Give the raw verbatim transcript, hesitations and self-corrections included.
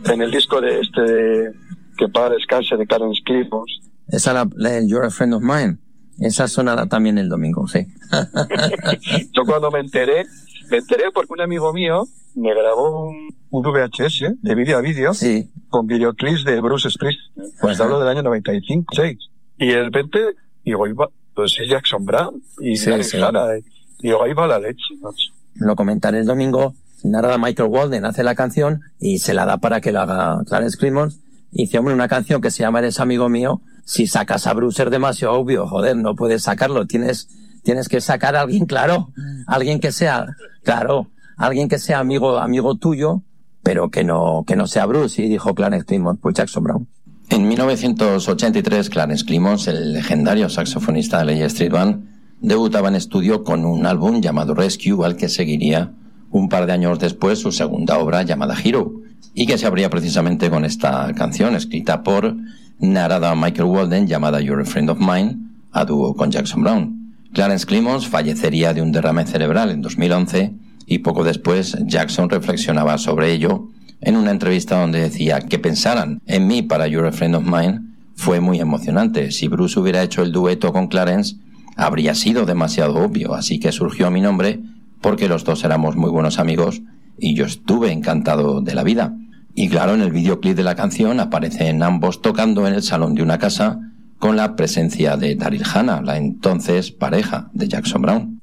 en el disco de este de, que para descanse de Clarence Clemons. Esa la, la You're a Friend of Mine. Esa sonará también el domingo, sí. Yo cuando me enteré, me enteré porque un amigo mío me grabó un, un V H S de vídeo a vídeo, sí, con videoclips de Bruce Springsteen. Pues hablo del año noventa y cinco, seis. Y de repente, digo, iba, pues es Jackson Browne. Y sí, sí. Hanna, digo, ahí va la leche, macho. Lo comentaré el domingo. Narada Michael Walden hace la canción y se la da para que lo haga Clarence Clemons. Y dice, hombre, una canción que se llama Eres amigo mío, si sacas a Bruce es demasiado obvio, joder, no puedes sacarlo, tienes, tienes que sacar a alguien, claro, alguien que sea, claro, alguien que sea amigo, amigo tuyo, pero que no, que no sea Bruce. Y dijo Clarence Clemons, pues Jackson Browne. En mil novecientos ochenta y tres, Clarence Clemons, el legendario saxofonista de la E Street Band, debutaba en estudio con un álbum llamado Rescue, al que seguiría un par de años después su segunda obra llamada Hero, y que se abría precisamente con esta canción escrita por Narada Michael Walden llamada You're a Friend of Mine, a dúo con Jackson Browne. Clarence Clemons fallecería de un derrame cerebral en dos mil once y poco después Jackson reflexionaba sobre ello en una entrevista donde decía que pensaran en mí para You're a Friend of Mine fue muy emocionante. Si Bruce hubiera hecho el dueto con Clarence habría sido demasiado obvio, así que surgió mi nombre porque los dos éramos muy buenos amigos y yo estuve encantado de la vida. Y claro, en el videoclip de la canción aparecen ambos tocando en el salón de una casa con la presencia de Daryl Hannah, la entonces pareja de Jackson Browne.